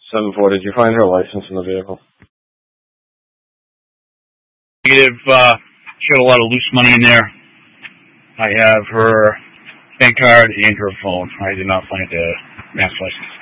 7-4, did you find her license in the vehicle? Negative. She had a lot of loose money in there. I have her bank card and her phone. I did not find the mass license.